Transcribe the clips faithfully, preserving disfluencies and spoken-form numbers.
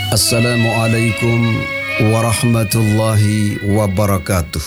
Assalamualaikum warahmatullahi wabarakatuh.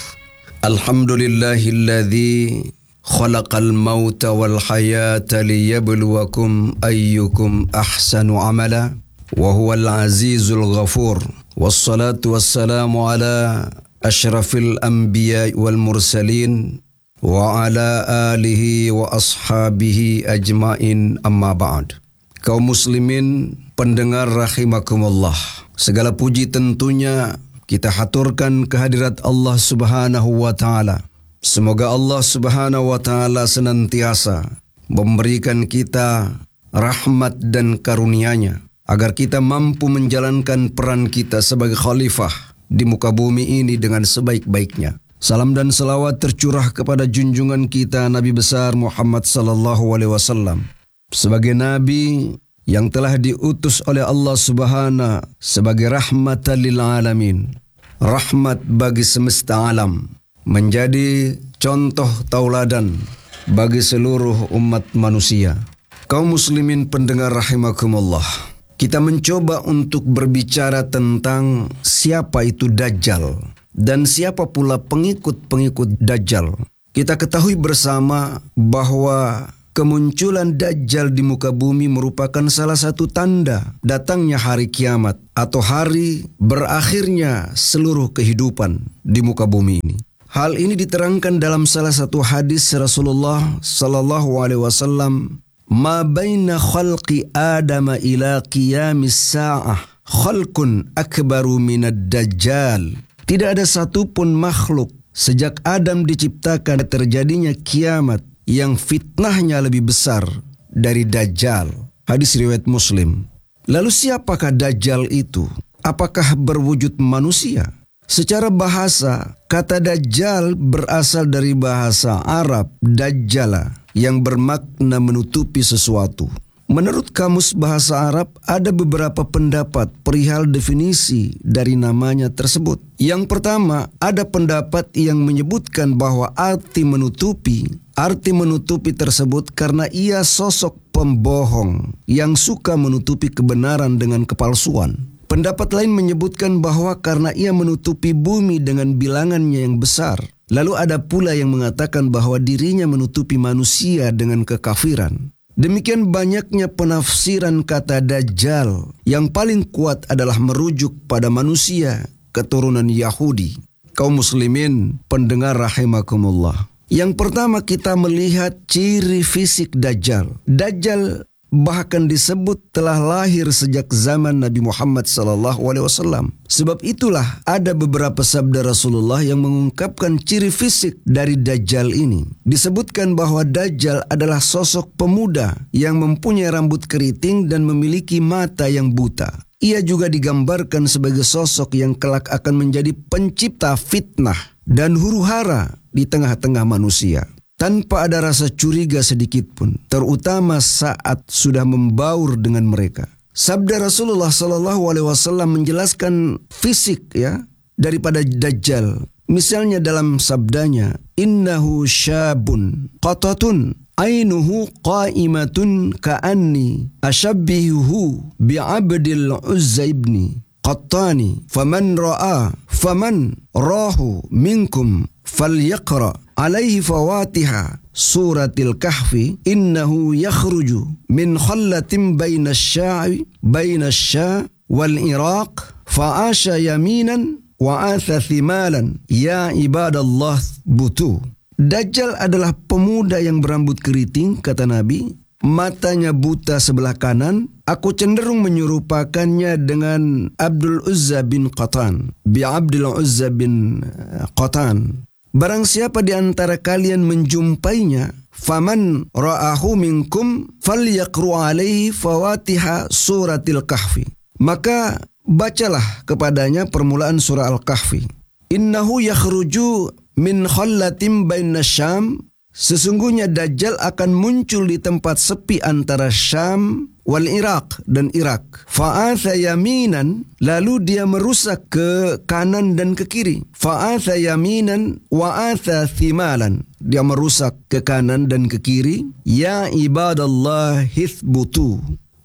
Alhamdulillahilladzi khalaqal mauta wal hayata liyabluwakum ayyukum ahsanu amala wa huwal azizul ghafur. Wassalatu wassalamu ala asyrafil anbiya wal mursalin wa ala alihi wa ashabihi ajmain, amma ba'd. Kaum muslimin pendengar rahimakumullah, segala puji tentunya kita haturkan kehadirat Allah Subhanahu wa taala. Semoga Allah Subhanahu wa taala senantiasa memberikan kita rahmat dan karunia-Nya agar kita mampu menjalankan peran kita sebagai khalifah di muka bumi ini dengan sebaik-baiknya. Salam dan salawat tercurah kepada junjungan kita Nabi besar Muhammad sallallahu alaihi wasallam sebagai nabi yang telah diutus oleh Allah Subhanahu sebagai rahmatan lil alamin, rahmat bagi semesta alam, menjadi contoh tauladan bagi seluruh umat manusia. Kaum muslimin pendengar rahimakumullah, kita mencoba untuk berbicara tentang siapa itu Dajjal dan siapa pula pengikut-pengikut Dajjal. Kita ketahui bersama bahwa kemunculan Dajjal di muka bumi merupakan salah satu tanda datangnya hari kiamat atau hari berakhirnya seluruh kehidupan di muka bumi ini. Hal ini diterangkan dalam salah satu hadis Rasulullah sallallahu alaihi wasallam, "Ma baina khalqi Adam ila qiyamis sa'ah khalqun akbaru minad Dajjal." Tidak ada satupun makhluk sejak Adam diciptakan terjadinya kiamat yang fitnahnya lebih besar dari Dajjal. Hadis riwayat Muslim. Lalu siapakah Dajjal itu? Apakah berwujud manusia? Secara bahasa, kata Dajjal berasal dari bahasa Arab Dajjala yang bermakna menutupi sesuatu. Menurut Kamus Bahasa Arab, ada beberapa pendapat perihal definisi dari namanya tersebut. Yang pertama, ada pendapat yang menyebutkan bahwa arti menutupi, arti menutupi tersebut karena ia sosok pembohong yang suka menutupi kebenaran dengan kepalsuan. Pendapat lain menyebutkan bahwa karena ia menutupi bumi dengan bilangannya yang besar. Lalu ada pula yang mengatakan bahwa dirinya menutupi manusia dengan kekafiran. Demikian banyaknya penafsiran kata Dajjal, yang paling kuat adalah merujuk pada manusia keturunan Yahudi. Kaum muslimin pendengar rahimakumullah, yang pertama kita melihat ciri fisik Dajjal. Dajjal bahkan disebut telah lahir sejak zaman Nabi Muhammad sallallahu alaihi wasallam. Sebab itulah ada beberapa sabda Rasulullah yang mengungkapkan ciri fisik dari Dajjal ini. Disebutkan bahwa Dajjal adalah sosok pemuda yang mempunyai rambut keriting dan memiliki mata yang buta. Ia juga digambarkan sebagai sosok yang kelak akan menjadi pencipta fitnah dan huru-hara di tengah-tengah manusia, tanpa ada rasa curiga sedikit pun, terutama saat sudah membaur dengan mereka. Sabda Rasulullah sallallahu alaihi wasallam menjelaskan fisik ya daripada Dajjal. Misalnya dalam sabdanya, "Innahu syabun qatatun ainuhu qaimatun ka'anni ashabbihuhu bi'abdil Uzza ibni qattani faman ra'a faman rahu minkum falyaqra alaihi fawatiha suratil kahfi innahu yakhruju min khallatin baina asy-sya'i baina asy-sya' wal iraq fa'asha yaminan wa atha thimalan ya ibadallah butu." Dajjal adalah pemuda yang berambut keriting, kata Nabi, matanya buta sebelah kanan. Aku cenderung menyerupakannya dengan Abdul Uzza bin Qatan, bi Abdul Uzza bin Qatan. Barang siapa di antara kalian menjumpainya, faman ra'ahu minkum falyaqru alaihi fawatiha suratil kahfi. Maka bacalah kepadanya permulaan surah Al-Kahfi. Innahu yakhruju min khallatin baina Syam. Sesungguhnya Dajjal akan muncul di tempat sepi antara Syam wal Iraq dan Irak. Fa'atha yaminan, lalu dia merusak ke kanan dan ke kiri. Fa'atha yaminan wa'atha thimalan, dia merusak ke kanan dan ke kiri. Ya ibadallah hithbutu,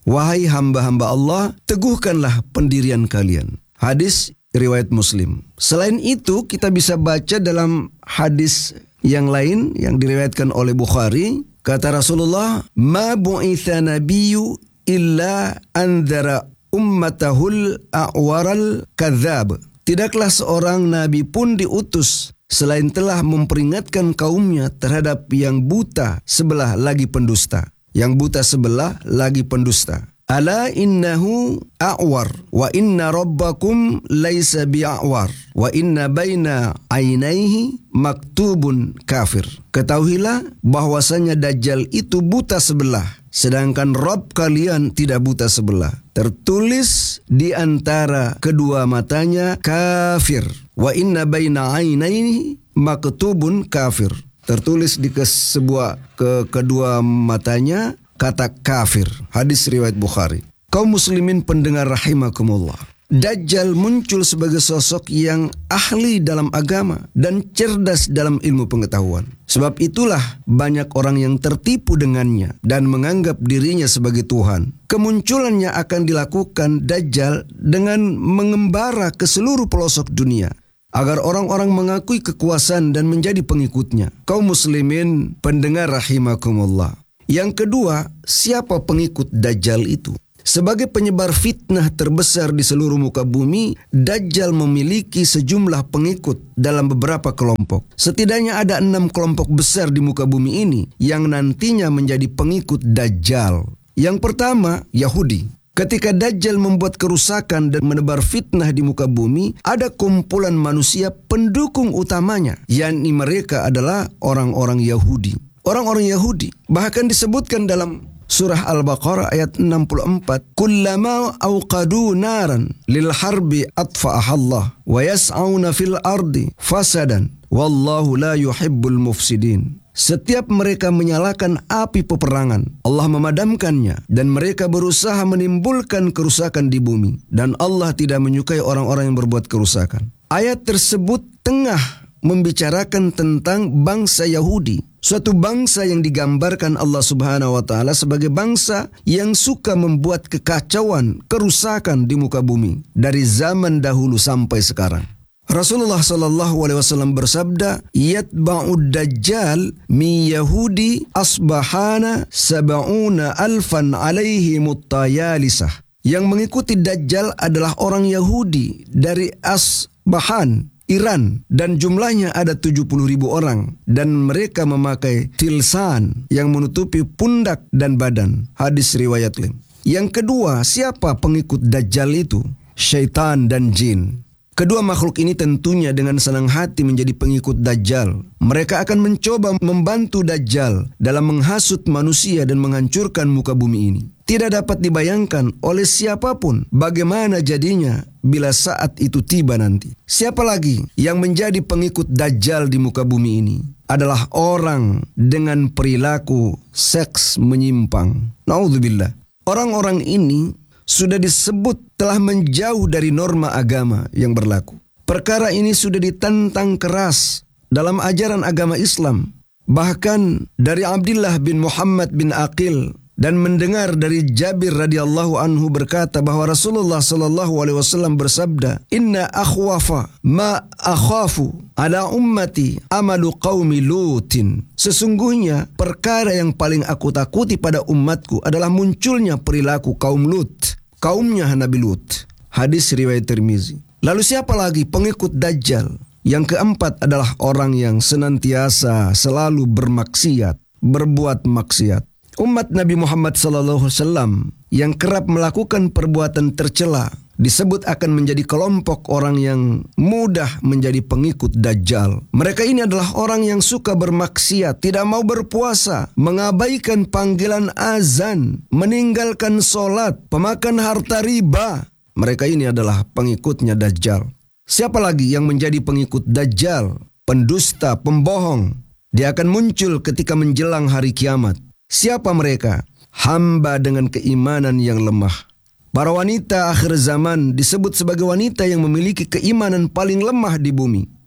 Wahai hamba-hamba Allah, teguhkanlah pendirian kalian. Hadis riwayat Muslim. Selain itu, kita bisa baca dalam hadis yang lain yang diriwayatkan oleh Bukhari. Kata Rasulullah, "Ma bu'itha nabiyyu illa anzara ummatahul a'waral kadzab." Tidaklah seorang nabi pun diutus selain telah memperingatkan kaumnya terhadap yang buta sebelah lagi pendusta. Yang buta sebelah lagi pendusta. Ala innahu a'war wa inna rabbakum laisa bi'awar wa inna baina ainaihi maktubun kafir. Ketahuilah bahwasanya Dajjal itu buta sebelah, sedangkan Rabb kalian tidak buta sebelah. Tertulis di antara kedua matanya kafir. Wa inna baina ainaihi maktubun kafir. Tertulis di ke sebuah ke kedua matanya kata kafir. Hadis riwayat Bukhari. Kaum muslimin pendengar rahimakumullah. Dajjal muncul sebagai sosok yang ahli dalam agama dan cerdas dalam ilmu pengetahuan. Sebab itulah banyak orang yang tertipu dengannya dan menganggap dirinya sebagai Tuhan. Kemunculannya akan dilakukan Dajjal dengan mengembara ke seluruh pelosok dunia agar orang-orang mengakui kekuasaan dan menjadi pengikutnya. Kaum muslimin pendengar rahimakumullah. Yang kedua, siapa pengikut Dajjal itu? Sebagai penyebar fitnah terbesar di seluruh muka bumi, Dajjal memiliki sejumlah pengikut dalam beberapa kelompok. Setidaknya ada enam kelompok besar di muka bumi ini yang nantinya menjadi pengikut Dajjal. Yang pertama, Yahudi. Ketika Dajjal membuat kerusakan dan menebar fitnah di muka bumi, ada kumpulan manusia pendukung utamanya, yakni mereka adalah orang-orang Yahudi. Orang-orang Yahudi bahkan disebutkan dalam surah Al-Baqarah ayat enam puluh empat, "Kullama awqadu naran lil harbi atfa'ahallah wa yas'auna fil ardi fasadan wallahu la yuhibbul mufsidin." Setiap mereka menyalakan api peperangan, Allah memadamkannya, dan mereka berusaha menimbulkan kerusakan di bumi, dan Allah tidak menyukai orang-orang yang berbuat kerusakan. Ayat tersebut tengah membicarakan tentang bangsa Yahudi, suatu bangsa yang digambarkan Allah Subhanahu wa taala sebagai bangsa yang suka membuat kekacauan, kerusakan di muka bumi dari zaman dahulu sampai sekarang. Rasulullah sallallahu alaihi wasallam bersabda, "Yatba'ud dajjal mi yahudi asbahana sab'una alfan alaihi muttayalisah." Yang mengikuti Dajjal adalah orang Yahudi dari Asbahan, Iran, dan jumlahnya ada tujuh puluh ribu orang, dan mereka memakai tilsan yang menutupi pundak dan badan. Hadis riwayat Muslim. Yang kedua, siapa pengikut Dajjal itu? Syaitan dan jin. Kedua makhluk ini tentunya dengan senang hati menjadi pengikut Dajjal. Mereka akan mencoba membantu Dajjal dalam menghasut manusia dan menghancurkan muka bumi ini. Tidak dapat dibayangkan oleh siapapun bagaimana jadinya bila saat itu tiba nanti. Siapa lagi yang menjadi pengikut Dajjal di muka bumi ini? Adalah orang dengan perilaku seks menyimpang. Naudzubillah. Orang-orang ini sudah disebut telah menjauh dari norma agama yang berlaku. Perkara ini sudah ditentang keras dalam ajaran agama Islam. Bahkan dari Abdullah bin Muhammad bin Aqil dan mendengar dari Jabir radhiyallahu anhu berkata bahwa Rasulullah sallallahu alaihi wasallam bersabda, "Inna akhwafa ma akhafu ala ummati amalu qaumi Lutin." Sesungguhnya perkara yang paling aku takuti pada umatku adalah munculnya perilaku kaum Lut, kaumnya Nabi Lut. Hadis riwayat Tirmizi. Lalu siapa lagi pengikut Dajjal? Yang keempat adalah orang yang senantiasa selalu bermaksiat, berbuat maksiat. Umat Nabi Muhammad sallallahu alaihi wasallam yang kerap melakukan perbuatan tercela disebut akan menjadi kelompok orang yang mudah menjadi pengikut Dajjal. Mereka ini adalah orang yang suka bermaksiat, tidak mau berpuasa, mengabaikan panggilan azan, meninggalkan sholat, pemakan harta riba. Mereka ini adalah pengikutnya Dajjal. Siapa lagi yang menjadi pengikut Dajjal? Pendusta, pembohong. Dia akan muncul ketika menjelang hari kiamat. Siapa mereka? Hamba dengan keimanan yang lemah. Para wanita akhir zaman disebut sebagai wanita yang memiliki keimanan paling lemah di bumi.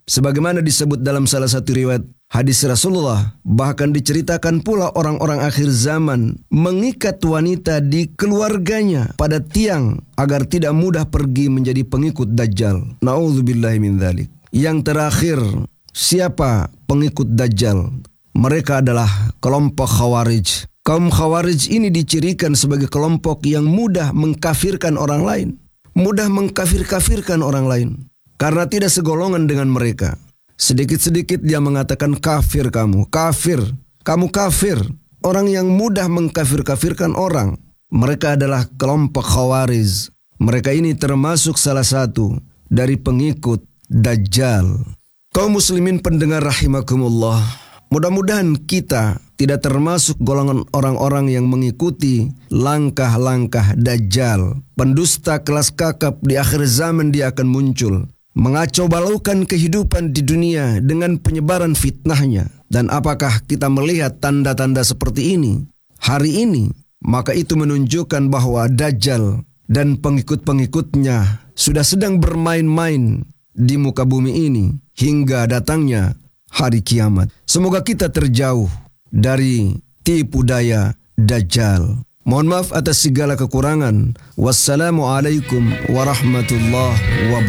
Sebagaimana disebut dalam salah satu riwayat hadis Rasulullah, bahkan diceritakan pula orang-orang akhir zaman mengikat wanita di keluarganya pada tiang agar tidak mudah pergi menjadi pengikut Dajjal. Na'udzubillahi min dzalik. Yang terakhir, siapa pengikut Dajjal? Mereka adalah kelompok Khawarij. Kaum Khawarij ini dicirikan sebagai kelompok yang mudah mengkafirkan orang lain. Mudah mengkafir-kafirkan orang lain. Karena tidak segolongan dengan mereka. Sedikit-sedikit dia mengatakan kafir kamu, kafir, kamu kafir. Orang yang mudah mengkafir-kafirkan orang. Mereka adalah kelompok Khawarij. Mereka ini termasuk salah satu dari pengikut Dajjal. Kaum muslimin pendengar rahimakumullah. Mudah-mudahan kita tidak termasuk golongan orang-orang yang mengikuti langkah-langkah Dajjal. Pendusta kelas kakap di akhir zaman dia akan muncul. Mengacau balaukan kehidupan di dunia dengan penyebaran fitnahnya. Dan apakah kita melihat tanda-tanda seperti ini hari ini? Maka itu menunjukkan bahwa Dajjal dan pengikut-pengikutnya sudah sedang bermain-main di muka bumi ini hingga datangnya hari kiamat. Semoga kita terjauh dari tipu daya Dajjal. Mohon maaf atas segala kekurangan. Wassalamualaikum warahmatullahi wabarakatuh.